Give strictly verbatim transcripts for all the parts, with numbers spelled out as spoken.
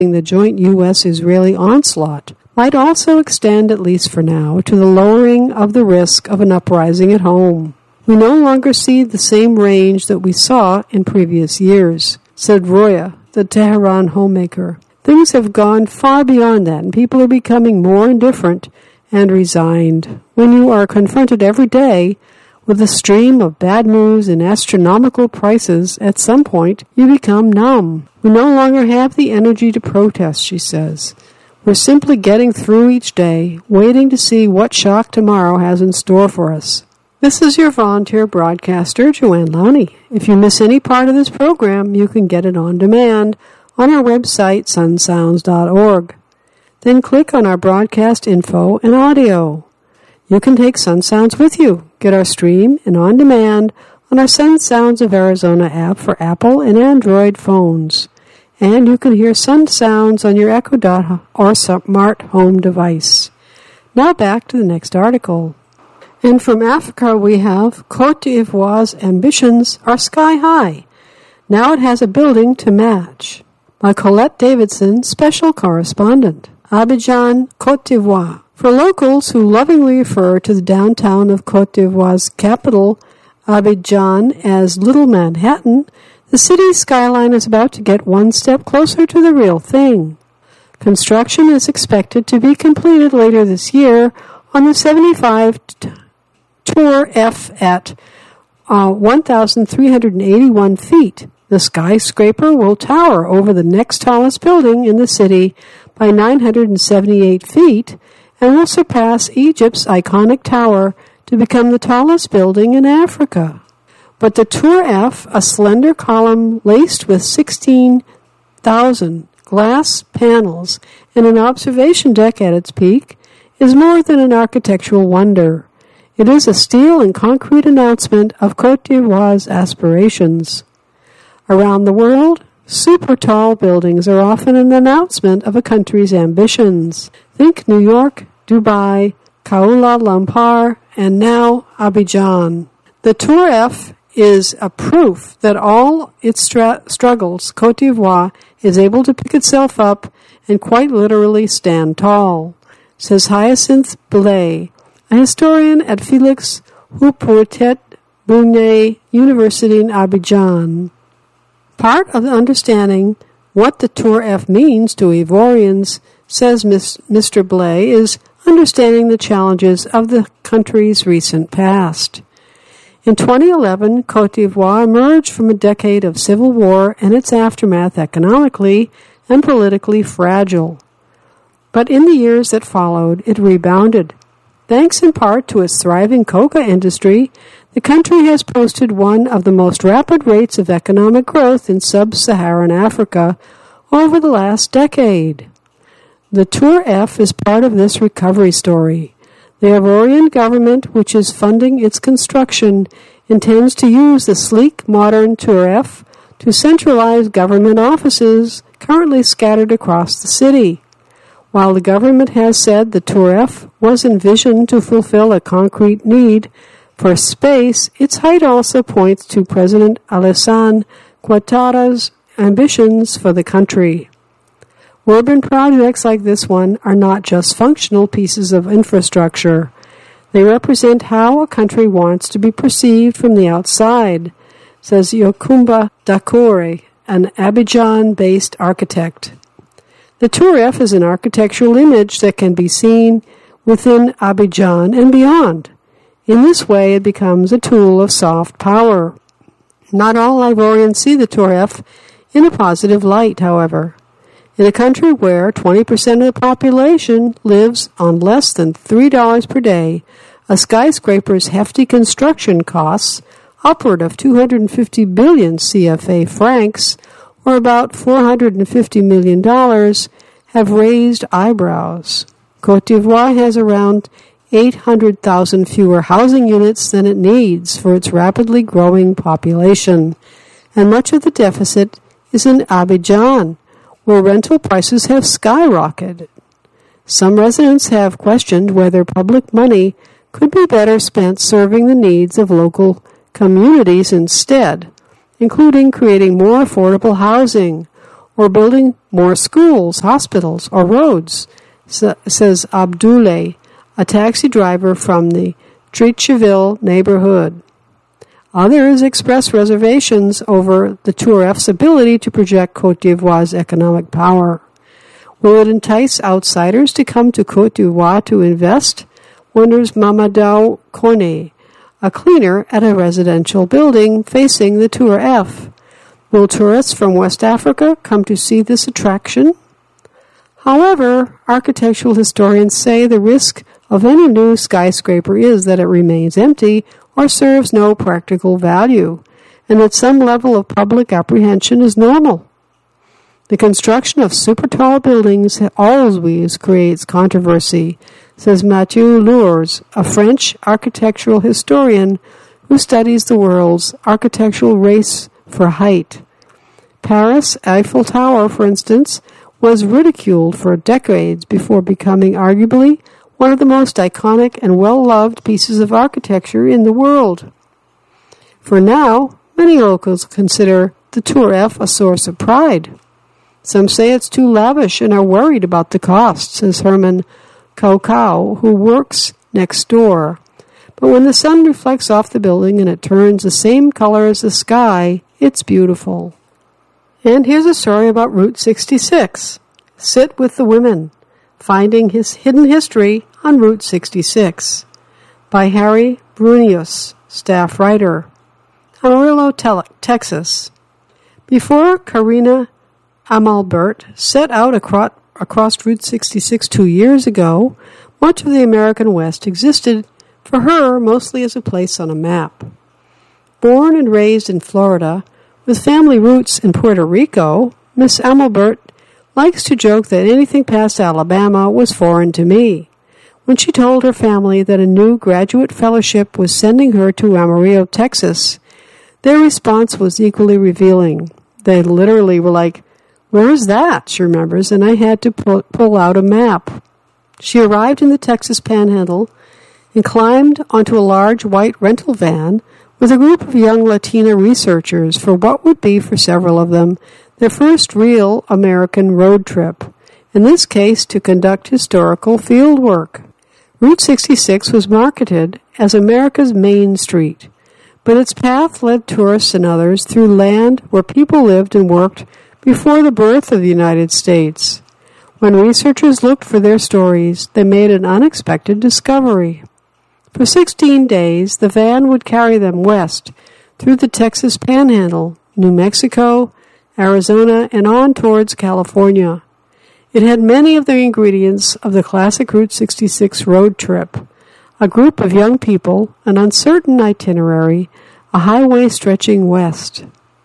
the joint U S Israeli onslaught might also extend, at least for now, to the lowering of the risk of an uprising at home. We no longer see the same range that we saw in previous years, said Roya, the Tehran homemaker. Things have gone far beyond that, and people are becoming more indifferent and resigned. When you are confronted every day with a stream of bad news and astronomical prices, at some point you become numb. We no longer have the energy to protest, she says. We're simply getting through each day, waiting to see what shock tomorrow has in store for us. This is your volunteer broadcaster, Joanne Lowney. If you miss any part of this program, you can get it on demand on our website, sun sounds dot org. Then click on our broadcast info and audio. You can take Sun Sounds with you. Get our stream and on demand on our Sun Sounds of Arizona app for Apple and Android phones. And you can hear Sun Sounds on your Echo Dot or smart home device. Now back to the next article. And from Africa we have Côte d'Ivoire's ambitions are sky high. Now it has a building to match. By Colette Davidson, special correspondent. Abidjan, Côte d'Ivoire. For locals who lovingly refer to the downtown of Côte d'Ivoire's capital, Abidjan, as Little Manhattan, the city's skyline is about to get one step closer to the real thing. Construction is expected to be completed later this year on the seventy-five Tour F at uh, one thousand three hundred eighty-one feet. The skyscraper will tower over the next tallest building in the city by nine hundred seventy-eight feet and will surpass Egypt's iconic tower to become the tallest building in Africa. But the Tour F, a slender column laced with sixteen thousand glass panels and an observation deck at its peak, is more than an architectural wonder. It is a steel and concrete announcement of Côte d'Ivoire's aspirations. Around the world, super tall buildings are often an announcement of a country's ambitions. Think New York, Dubai, Kuala Lumpur, and now Abidjan. The Tour F is a proof that all its stra- struggles, Côte d'Ivoire is able to pick itself up and quite literally stand tall, says Hyacinthe Blay, a historian at Félix Houphouët-Boigny University in Abidjan. Part of understanding what the Tour F means to Ivorians, says Mister Blay, is understanding the challenges of the country's recent past. In twenty eleven, Côte d'Ivoire emerged from a decade of civil war and its aftermath economically and politically fragile. But in the years that followed, it rebounded. Thanks in part to its thriving coca industry, the country has posted one of the most rapid rates of economic growth in sub-Saharan Africa over the last decade. The Tour F is part of this recovery story. The Ivorian government, which is funding its construction, intends to use the sleek, modern Tour F to centralize government offices currently scattered across the city. While the government has said the Tour F was envisioned to fulfill a concrete need for space, its height also points to President Alassane Ouattara's ambitions for the country. Urban projects like this one are not just functional pieces of infrastructure. They represent how a country wants to be perceived from the outside, says Yokumba Dakore, an Abidjan-based architect. The Tour F is an architectural image that can be seen within Abidjan and beyond. In this way, it becomes a tool of soft power. Not all Ivorians see the Tour F in a positive light, however. In a country where twenty percent of the population lives on less than three dollars per day, a skyscraper's hefty construction costs, upward of two hundred fifty billion C F A francs, or about four hundred fifty million dollars, have raised eyebrows. Côte d'Ivoire has around eight hundred thousand fewer housing units than it needs for its rapidly growing population, and much of the deficit is in Abidjan, where rental prices have skyrocketed. Some residents have questioned whether public money could be better spent serving the needs of local communities instead, including creating more affordable housing or building more schools, hospitals, or roads, says Abdoulaye, a taxi driver from the Treichville neighborhood. Others express reservations over the Tour F's ability to project Côte d'Ivoire's economic power. Will it entice outsiders to come to Côte d'Ivoire to invest? Wonders Mamadou Kone, a cleaner at a residential building facing the Tour F. Will tourists from West Africa come to see this attraction? However, architectural historians say the risk of any new skyscraper is that it remains empty or serves no practical value, and that some level of public apprehension is normal. The construction of super tall buildings always creates controversy, says Mathieu Lours, a French architectural historian who studies the world's architectural race for height. Paris' Eiffel Tower, for instance, was ridiculed for decades before becoming arguably one of the most iconic and well-loved pieces of architecture in the world. For now, many locals consider the Tour F a source of pride. Some say it's too lavish and are worried about the cost, says Herman Kaukau, who works next door. But when the sun reflects off the building and it turns the same color as the sky, it's beautiful. And here's a story about Route sixty-six. Sit with the Women, Finding His Hidden History on Route sixty-six, by Harry Brunius, staff writer, Amarillo, Texas. Before Karina Amalbert set out across, across Route sixty-six two years ago, much of the American West existed for her mostly as a place on a map. Born and raised in Florida, with family roots in Puerto Rico, Miss Amalbert likes to joke that anything past Alabama was foreign to me. When she told her family that a new graduate fellowship was sending her to Amarillo, Texas, their response was equally revealing. They literally were like, "Where is that?" she remembers, and I had to pull, pull out a map. She arrived in the Texas Panhandle and climbed onto a large white rental van with a group of young Latina researchers for what would be, for several of them, their first real American road trip, in this case to conduct historical field work. Route sixty-six was marketed as America's Main Street, but its path led tourists and others through land where people lived and worked before the birth of the United States. When researchers looked for their stories, they made an unexpected discovery. For sixteen days, the van would carry them west through the Texas Panhandle, New Mexico, Arizona, and on towards California. It had many of the ingredients of the classic Route sixty-six road trip: a group of young people, an uncertain itinerary, a highway stretching west.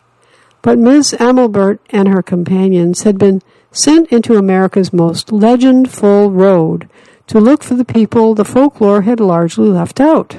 But Miz Amalbert and her companions had been sent into America's most legend-full road to look for the people the folklore had largely left out.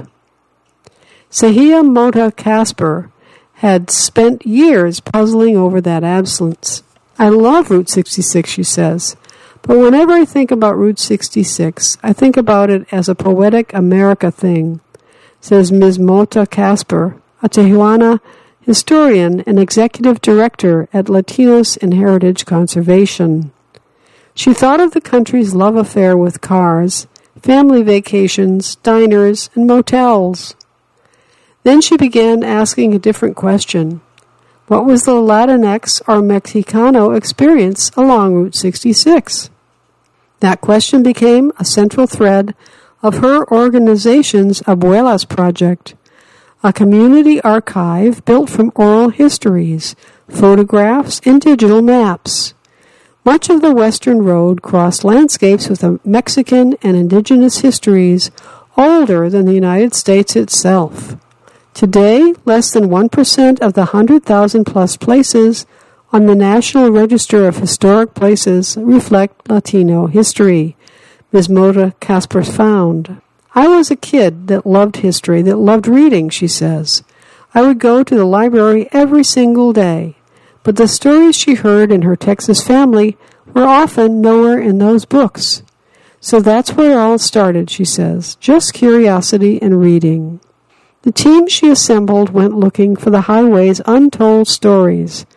Sahia Mota Kasper had spent years puzzling over that absence. I love Route sixty-six, she says, but whenever I think about Route sixty-six, I think about it as a poetic America thing, says Miz Mota Kasper, a Tijuana historian and executive director at Latinos in Heritage Conservation. She thought of the country's love affair with cars, family vacations, diners, and motels. Then she began asking a different question. What was the Latinx or Mexicano experience along Route sixty-six? That question became a central thread of her organization's Abuelas Project, a community archive built from oral histories, photographs, and digital maps. Much of the Western Road crossed landscapes with Mexican and indigenous histories older than the United States itself. Today, less than one percent of the one hundred thousand plus places on the National Register of Historic Places reflect Latino history, Miz Mota Kasper found. I was a kid that loved history, that loved reading, she says. I would go to the library every single day, but the stories she heard in her Texas family were often nowhere in those books. So that's where it all started, she says, just curiosity and reading. The team she assembled went looking for the highway's untold stories.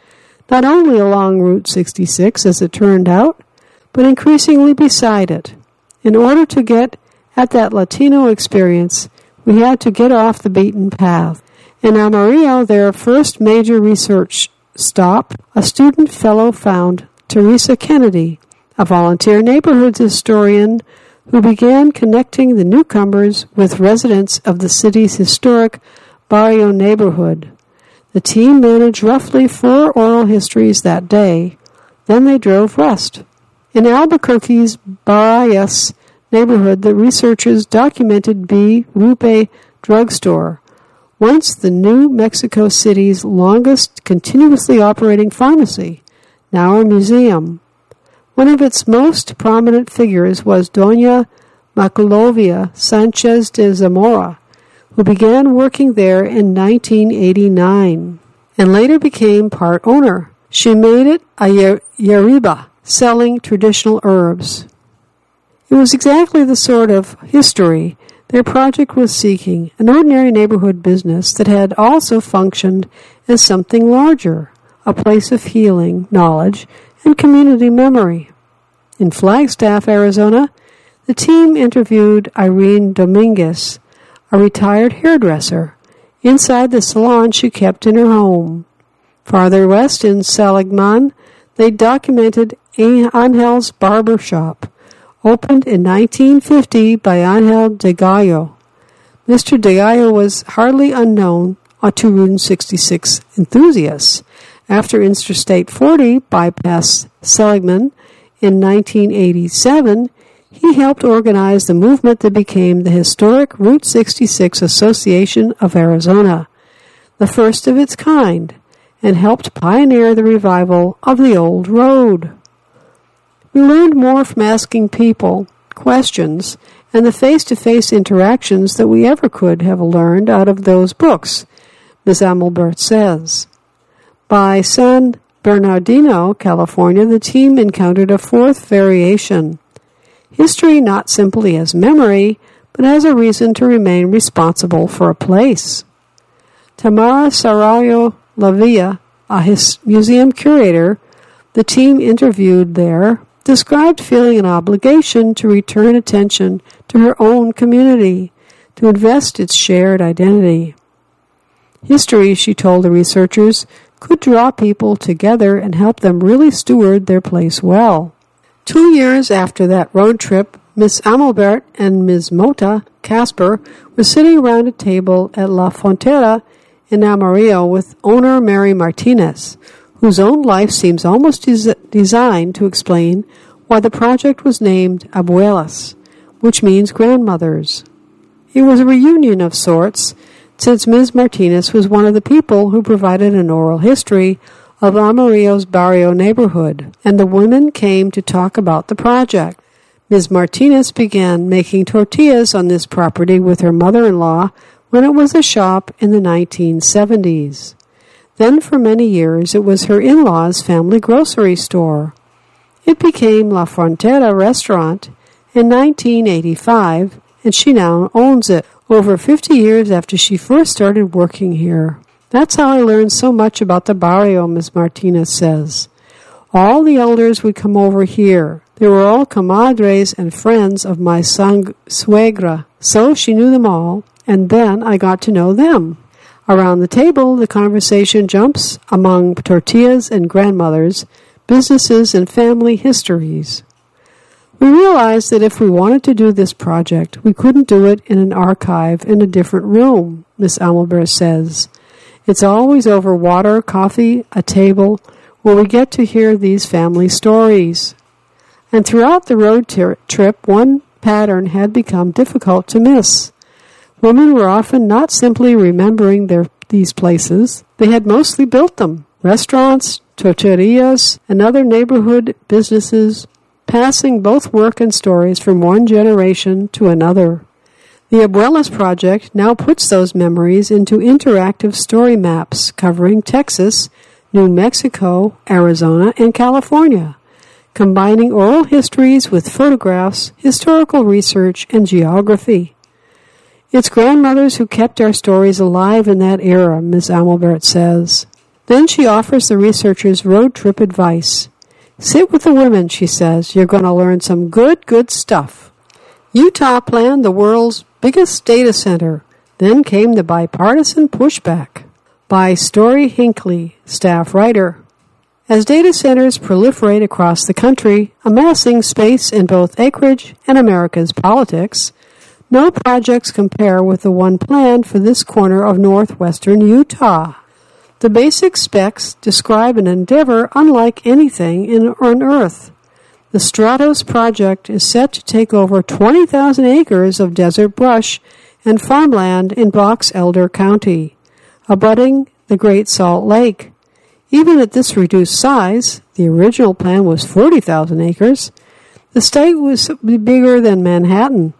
not only along Route sixty-six, as it turned out, but increasingly beside it. In order to get at that Latino experience, we had to get off the beaten path. In Amarillo, their first major research stop, a student fellow found Teresa Kennedy, a volunteer neighborhood historian who began connecting the newcomers with residents of the city's historic Barrio neighborhood. The team managed roughly four oral histories that day. Then they drove west. In Albuquerque's Barrios neighborhood, the researchers documented B. Rupe drugstore, once the New Mexico City's longest continuously operating pharmacy, now a museum. One of its most prominent figures was Doña Maculovia Sanchez de Zamora, who began working there in nineteen eighty-nine and later became part owner. She made it a yerba, selling traditional herbs. It was exactly the sort of history their project was seeking, an ordinary neighborhood business that had also functioned as something larger, a place of healing, knowledge, and community memory. In Flagstaff, Arizona, the team interviewed Irene Dominguez, a retired hairdresser, inside the salon she kept in her home. Farther west in Saligman, they documented Angel's Barber Shop, opened in nineteen fifty by Angel de Gallo. Mister de Gallo was hardly unknown to Route sixty-six enthusiasts. After Interstate forty bypassed Seligman in nineteen eighty-seven, he helped organize the movement that became the historic Route sixty-six Association of Arizona, the first of its kind, and helped pioneer the revival of the old road. We learned more from asking people questions and the face-to-face interactions that we ever could have learned out of those books, Miz Amelbert says. By San Bernardino, California, the team encountered a fourth variation. History not simply as memory, but as a reason to remain responsible for a place. Tamara Sarayo Lavilla, a his museum curator the team interviewed there, described feeling an obligation to return attention to her own community, to invest its shared identity. History, she told the researchers, could draw people together and help them really steward their place well. Two years after that road trip, Miss Amelbert and Miz Mota Casper were sitting around a table at La Frontera in Amarillo with owner Mary Martinez, whose own life seems almost des- designed to explain why the project was named Abuelas, which means grandmothers. It was a reunion of sorts, since Miz Martinez was one of the people who provided an oral history of Amarillo's Barrio neighborhood, and the women came to talk about the project. Miz Martinez began making tortillas on this property with her mother-in-law when it was a shop in the nineteen seventies. Then for many years it was her in-laws' family grocery store. It became La Frontera Restaurant in nineteen eighty-five, and she now owns it, over fifty years after she first started working here. That's how I learned so much about the barrio, Miz Martinez says. All the elders would come over here. They were all comadres and friends of my sang- suegra, so she knew them all, and then I got to know them. Around the table, the conversation jumps among tortillas and grandmothers, businesses and family histories. We realized that if we wanted to do this project, we couldn't do it in an archive in a different room, Miss Amelbert says. It's always over water, coffee, a table, where we get to hear these family stories. And throughout the road ter- trip, one pattern had become difficult to miss. Women were often not simply remembering their these places, they had mostly built them. Restaurants, tortillerias, and other neighborhood businesses, passing both work and stories from one generation to another. The Abuelas Project now puts those memories into interactive story maps covering Texas, New Mexico, Arizona, and California, combining oral histories with photographs, historical research, and geography. It's grandmothers who kept our stories alive in that era, Miz Amelbert says. Then she offers the researchers road trip advice. Sit with the women, she says. You're going to learn some good, good stuff. Utah planned the world's biggest data center. Then came the bipartisan pushback. By Story Hinckley, staff writer. As data centers proliferate across the country, amassing space in both acreage and America's politics, no projects compare with the one planned for this corner of northwestern Utah. The basic specs describe an endeavor unlike anything in, on Earth. The Stratos project is set to take over twenty thousand acres of desert brush and farmland in Box Elder County, abutting the Great Salt Lake. Even at this reduced size, the original plan was forty thousand acres, the state was bigger than Manhattan.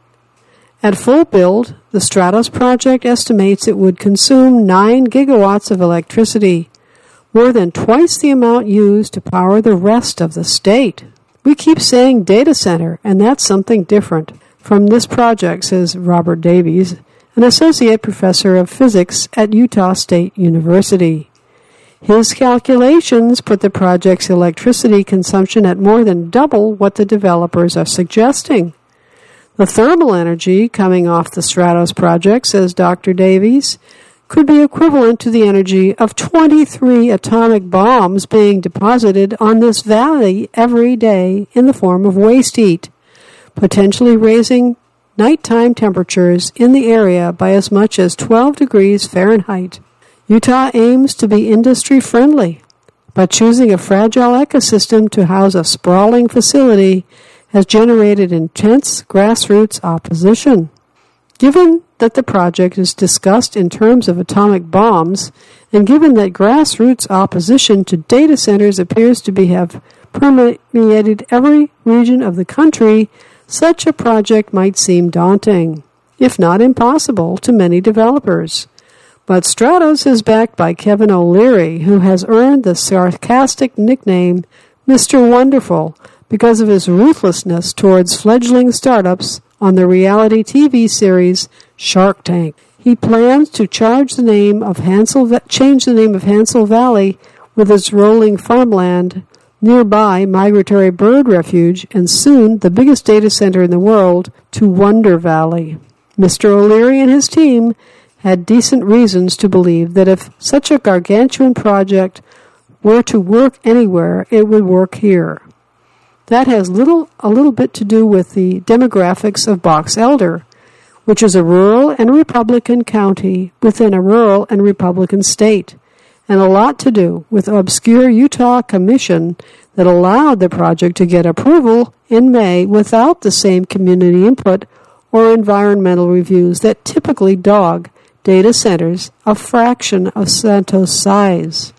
At full build, the Stratos project estimates it would consume nine gigawatts of electricity, more than twice the amount used to power the rest of the state. We keep saying data center, and that's something different. From this project, says Robert Davies, an associate professor of physics at Utah State University. His calculations put the project's electricity consumption at more than double what the developers are suggesting. The thermal energy coming off the Stratos project, says Doctor Davies, could be equivalent to the energy of twenty-three atomic bombs being deposited on this valley every day in the form of waste heat, potentially raising nighttime temperatures in the area by as much as twelve degrees Fahrenheit. Utah aims to be industry-friendly, but choosing a fragile ecosystem to house a sprawling facility has generated intense grassroots opposition. Given that the project is discussed in terms of atomic bombs, and given that grassroots opposition to data centers appears to be have permeated every region of the country, such a project might seem daunting, if not impossible, to many developers. But Stratos is backed by Kevin O'Leary, who has earned the sarcastic nickname Mister Wonderful because of his ruthlessness towards fledgling startups on the reality T V series Shark Tank. He plans to charge the name of Hansel, change the name of Hansel Valley with its rolling farmland, nearby migratory bird refuge, and soon the biggest data center in the world, to Wonder Valley. Mister O'Leary and his team had decent reasons to believe that if such a gargantuan project were to work anywhere, it would work here. That has little, a little bit to do with the demographics of Box Elder, which is a rural and Republican county within a rural and Republican state, and a lot to do with the obscure Utah Commission that allowed the project to get approval in May without the same community input or environmental reviews that typically dog data centers a fraction of Santos' size.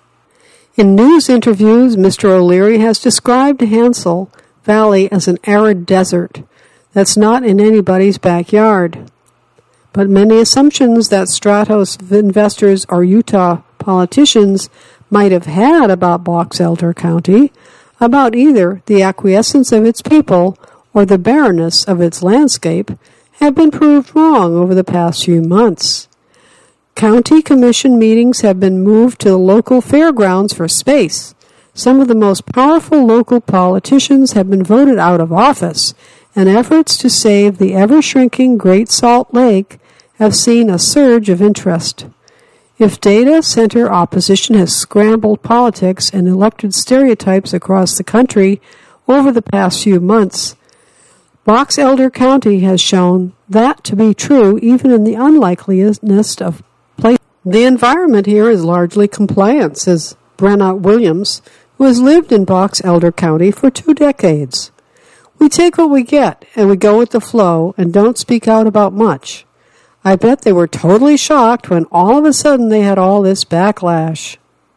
In news interviews, Mister O'Leary has described Hansel Valley as an arid desert that's not in anybody's backyard. But many assumptions that Stratos investors or Utah politicians might have had about Box Elder County, about either the acquiescence of its people or the barrenness of its landscape, have been proved wrong over the past few months. County commission meetings have been moved to the local fairgrounds for space. Some of the most powerful local politicians have been voted out of office, and efforts to save the ever-shrinking Great Salt Lake have seen a surge of interest. If data center opposition has scrambled politics and elected stereotypes across the country over the past few months, Box Elder County has shown that to be true even in the unlikeliest of places. The environment here is largely compliant, says Brenna Williams, who has lived in Box Elder County for two decades. We take what we get, and we go with the flow and don't speak out about much. I bet they were totally shocked when all of a sudden they had all this backlash.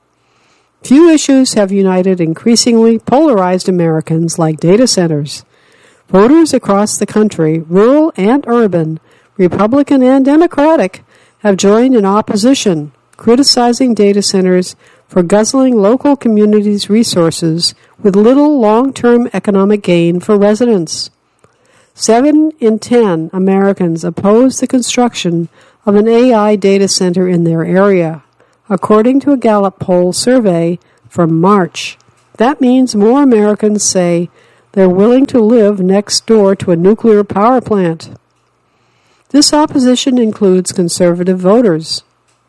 Few issues have united increasingly polarized Americans like data centers. Voters across the country, rural and urban, Republican and Democratic, have joined in opposition, criticizing data centers for guzzling local communities' resources with little long-term economic gain for residents. Seven in ten Americans oppose the construction of an A I data center in their area, according to a Gallup poll survey from March. That means more Americans say they're willing to live next door to a nuclear power plant. This opposition includes conservative voters,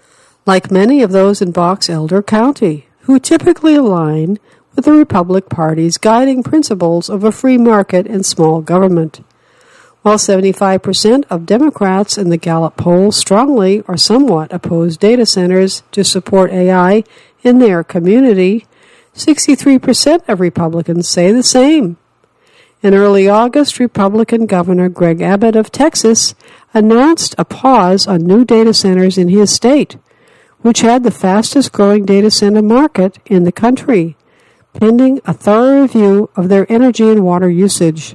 like many of those in Box Elder County, who typically align with the Republican Party's guiding principles of a free market and small government. While seventy-five percent of Democrats in the Gallup poll strongly or somewhat oppose data centers to support A I in their community, sixty-three percent of Republicans say the same. In early August, Republican Governor Greg Abbott of Texas announced a pause on new data centers in his state, which had the fastest-growing data center market in the country, pending a thorough review of their energy and water usage.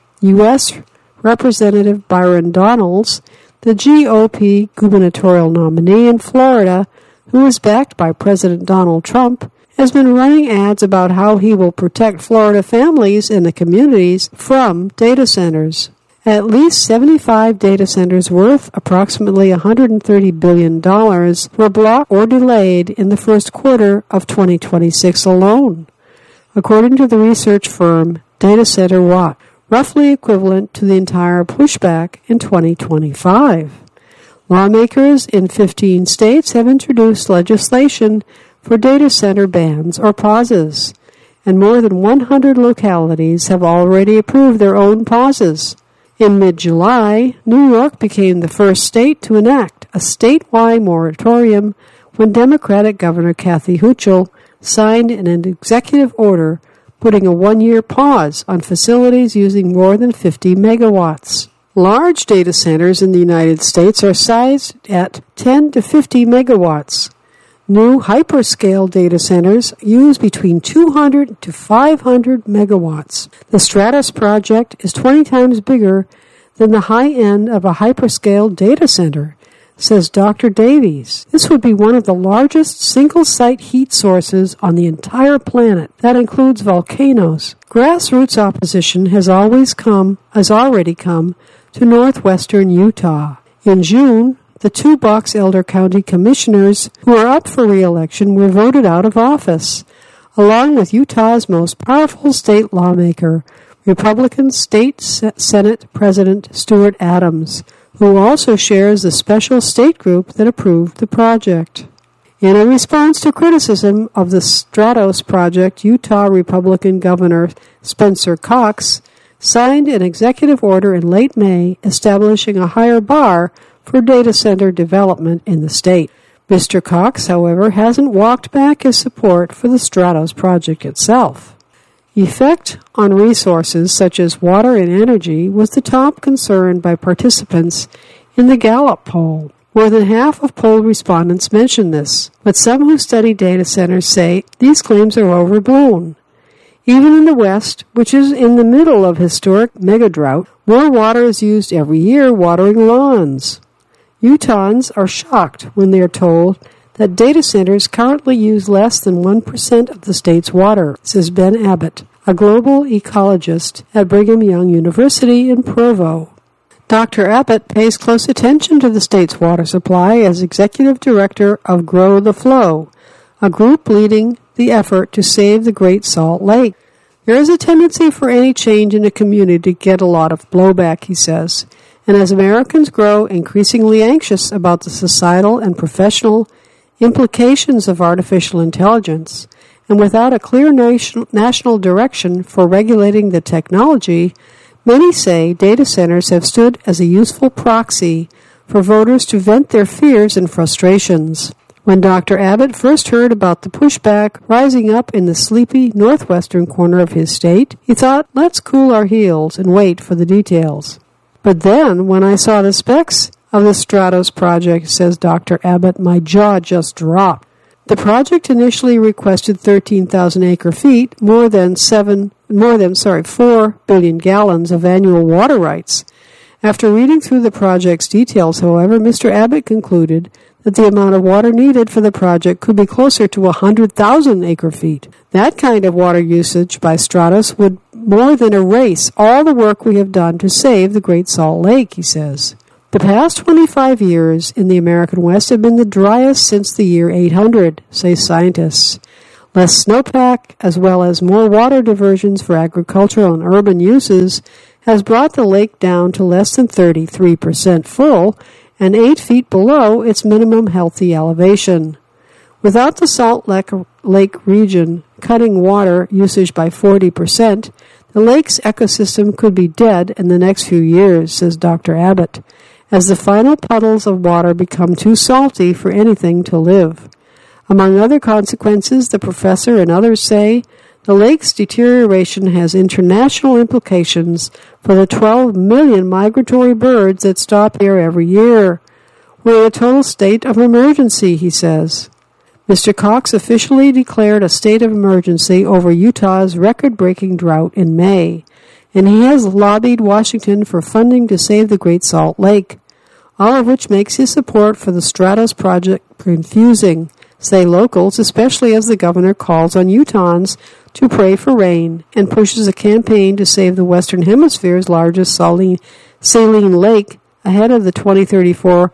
U S Representative Byron Donalds, the G O P gubernatorial nominee in Florida, who is backed by President Donald Trump, has been running ads about how he will protect Florida families and the communities from data centers. At least seventy-five data centers worth approximately one hundred thirty billion dollars were blocked or delayed in the first quarter of twenty twenty-six alone, according to the research firm Data Center Watch, roughly equivalent to the entire pushback in twenty twenty-five. Lawmakers in fifteen states have introduced legislation for data center bans or pauses, and more than one hundred localities have already approved their own pauses. In mid-July, New York became the first state to enact a statewide moratorium when Democratic Governor Kathy Hochul signed an executive order putting a one-year pause on facilities using more than fifty megawatts. Large data centers in the United States are sized at ten to fifty megawatts. New hyperscale data centers use between two hundred to five hundred megawatts. The Stratus project is twenty times bigger than the high end of a hyperscale data center, says Doctor Davies. This would be one of the largest single-site heat sources on the entire planet. That includes volcanoes. Grassroots opposition has always come, has already come, to northwestern Utah. In June, the two Box Elder County commissioners who are up for re-election were voted out of office, along with Utah's most powerful state lawmaker, Republican State Senate President Stuart Adams, who also shares the special state group that approved the project. In a response to criticism of the Stratos project, Utah Republican Governor Spencer Cox signed an executive order in late May establishing a higher bar for data center development in the state. Mister Cox, however, hasn't walked back his support for the Stratos project itself. Effect on resources such as water and energy was the top concern by participants in the Gallup poll. More than half of poll respondents mentioned this, but some who study data centers say these claims are overblown. Even in the West, which is in the middle of historic megadrought, more water is used every year watering lawns. Utahns are shocked when they are told that data centers currently use less than one percent of the state's water, says Ben Abbott, a global ecologist at Brigham Young University in Provo. Doctor Abbott pays close attention to the state's water supply as executive director of Grow the Flow, a group leading the effort to save the Great Salt Lake. There is a tendency for any change in a community to get a lot of blowback, he says, and as Americans grow increasingly anxious about the societal and professional implications of artificial intelligence, and without a clear nation, national direction for regulating the technology, many say data centers have stood as a useful proxy for voters to vent their fears and frustrations. When Doctor Abbott first heard about the pushback rising up in the sleepy northwestern corner of his state, he thought, let's cool our heels and wait for the details. But then, when I saw the specs of the Stratos project, says Doctor Abbott, my jaw just dropped. The project initially requested thirteen thousand acre-feet, more than seven, more than sorry, four billion gallons of annual water rights. After reading through the project's details, however, Mister Abbott concluded that the amount of water needed for the project could be closer to one hundred thousand acre-feet. That kind of water usage by Stratos would more than erase all the work we have done to save the Great Salt Lake, he says. The past twenty-five years in the American West have been the driest since the year eight hundred, say scientists. Less snowpack, as well as more water diversions for agricultural and urban uses, has brought the lake down to less than thirty-three percent full and eight feet below its minimum healthy elevation. Without the Salt Lake region cutting water usage by forty percent, the lake's ecosystem could be dead in the next few years, says Doctor Abbott, as the final puddles of water become too salty for anything to live. Among other consequences, the professor and others say, the lake's deterioration has international implications for the twelve million migratory birds that stop here every year. We're in a total state of emergency, he says. Mister Cox officially declared a state of emergency over Utah's record-breaking drought in May, and he has lobbied Washington for funding to save the Great Salt Lake, all of which makes his support for the Stratos project confusing, say locals, especially as the governor calls on Utahns to pray for rain and pushes a campaign to save the Western Hemisphere's largest saline, saline lake ahead of the twenty thirty-four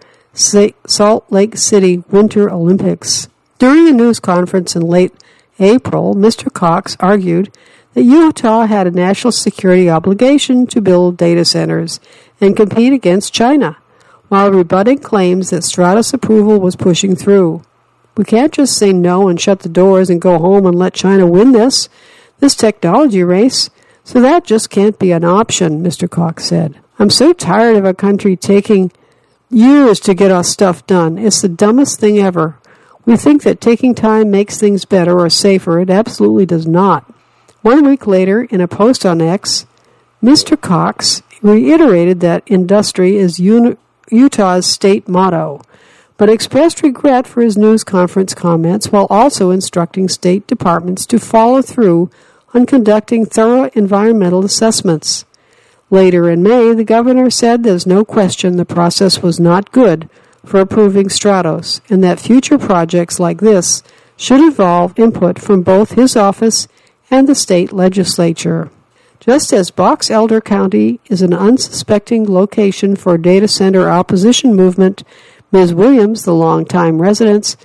Salt Lake City Winter Olympics. During a news conference in late April, Mister Cox argued that Utah had a national security obligation to build data centers and compete against China, while rebutting claims that Stratos approval was pushing through. We can't just say no and shut the doors and go home and let China win this, this technology race, so that just can't be an option, Mister Cox said. I'm so tired of a country taking years to get our stuff done. It's the dumbest thing ever. We think that taking time makes things better or safer. It absolutely does not. One week later, in a post on X, Mister Cox reiterated that industry is uni- Utah's state motto, but expressed regret for his news conference comments while also instructing state departments to follow through on conducting thorough environmental assessments. Later in May, the governor said there's no question the process was not good for approving Stratos, and that future projects like this should involve input from both his office and the state legislature. Just as Box Elder County is an unsuspecting location for a data center opposition movement, Miz Williams, the longtime resident,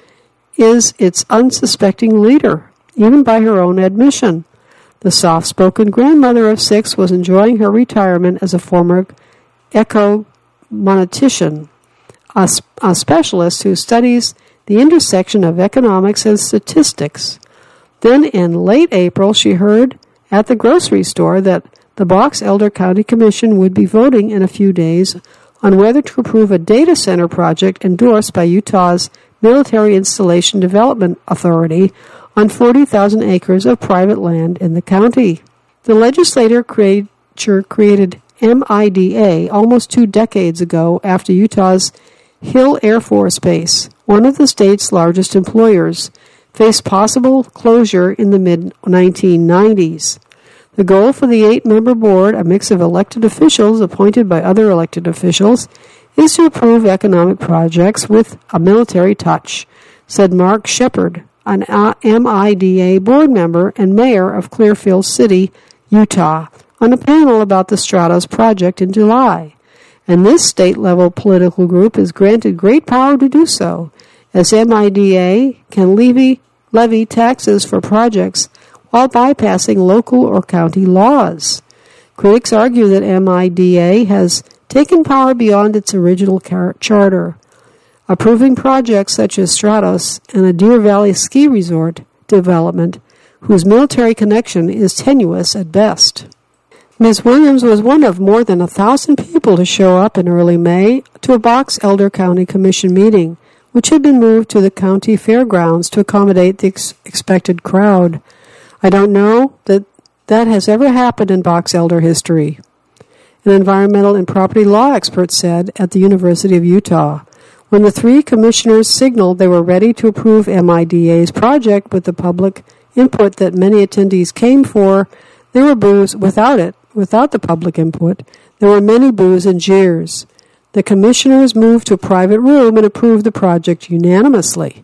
is its unsuspecting leader, even by her own admission. The soft-spoken grandmother of six was enjoying her retirement as a former econometician, a, a specialist who studies the intersection of economics and statistics. Then in late April, she heard at the grocery store that the Box Elder County Commission would be voting in a few days on whether to approve a data center project endorsed by Utah's Military Installation Development Authority on forty thousand acres of private land in the county. The legislature created M I D A almost two decades ago after Utah's Hill Air Force Base, one of the state's largest employers, faced possible closure in the mid nineteen nineties. The goal for the eight-member board, a mix of elected officials appointed by other elected officials, is to approve economic projects with a military touch, said Mark Shepard, an M I D A board member and mayor of Clearfield City, Utah, on a panel about the Stratos project in July. And this state-level political group is granted great power to do so, as M I D A can levy, levy taxes for projects while bypassing local or county laws. Critics argue that M I D A has taken power beyond its original car- charter, approving projects such as Stratos and a Deer Valley ski resort development whose military connection is tenuous at best. Miz Williams was one of more than a thousand people to show up in early May to a Box Elder County Commission meeting, which had been moved to the county fairgrounds to accommodate the ex- expected crowd. I don't know that that has ever happened in Box Elder history, an environmental and property law expert said at the University of Utah. When the three commissioners signaled they were ready to approve M I D A's project with the public input that many attendees came for, there were boos without it. Without the public input, there were many boos and jeers. The commissioners moved to a private room and approved the project unanimously.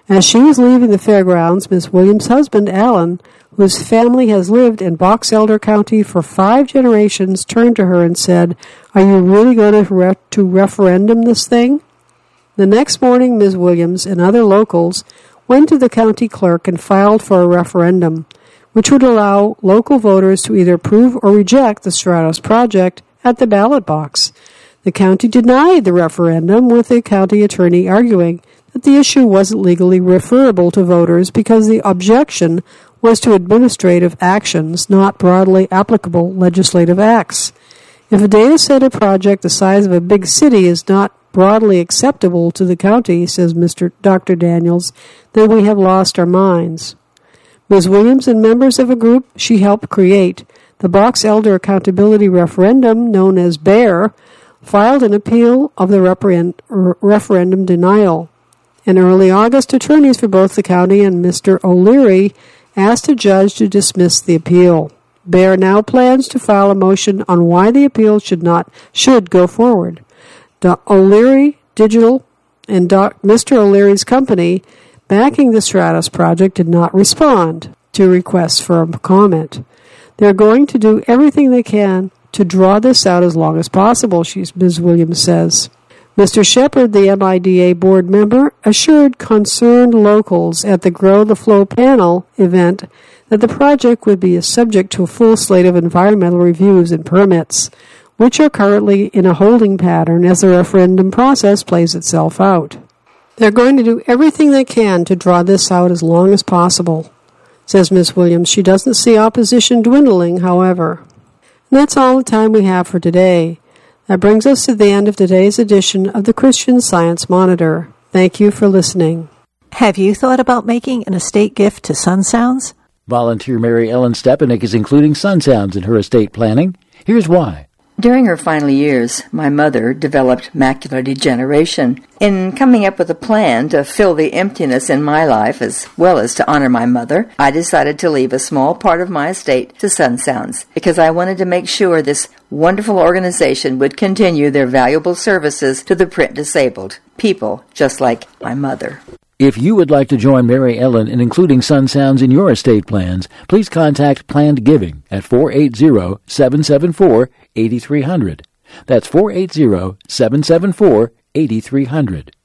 As she was leaving the fairgrounds, Miss Williams' husband, Alan, whose family has lived in Box Elder County for five generations, turned to her and said, "Are you really going to, re- to referendum this thing?" The next morning, Miz Williams and other locals went to the county clerk and filed for a referendum, which would allow local voters to either approve or reject the Stratos project at the ballot box. The county denied the referendum, with the county attorney arguing that the issue wasn't legally referable to voters because the objection was to administrative actions, not broadly applicable legislative acts. If a data center project the size of a big city is not broadly acceptable to the county, says Mister Doctor Daniels, then we have lost our minds. Miz Williams and members of a group she helped create, the Box Elder Accountability Referendum, known as BEAR, filed an appeal of the referend- referendum denial. In early August, attorneys for both the county and Mister O'Leary asked a judge to dismiss the appeal. BEAR now plans to file a motion on why the appeal should not should go forward. Do- O'Leary Digital and Doc- Mister O'Leary's company backing the Stratos project did not respond to requests for a comment. They're going to do everything they can to draw this out as long as possible, Miz Williams says. Mister Shepard, the M I D A board member, assured concerned locals at the Grow the Flow panel event that the project would be subject to a full slate of environmental reviews and permits, which are currently in a holding pattern as the referendum process plays itself out. They're going to do everything they can to draw this out as long as possible, says Miz Williams. She doesn't see opposition dwindling, however. And that's all the time we have for today. That brings us to the end of today's edition of the Christian Science Monitor. Thank you for listening. Have you thought about making an estate gift to Sun Sounds? Volunteer Mary Ellen Stepanek is including Sun Sounds in her estate planning. Here's why. During her final years, my mother developed macular degeneration. In coming up with a plan to fill the emptiness in my life as well as to honor my mother, I decided to leave a small part of my estate to Sun Sounds because I wanted to make sure this wonderful organization would continue their valuable services to the print disabled, people just like my mother. If you would like to join Mary Ellen in including Sun Sounds in your estate plans, please contact Planned Giving at four eight zero, seven seven four, eight three zero zero. That's four eight zero, seven seven four, eight three zero zero.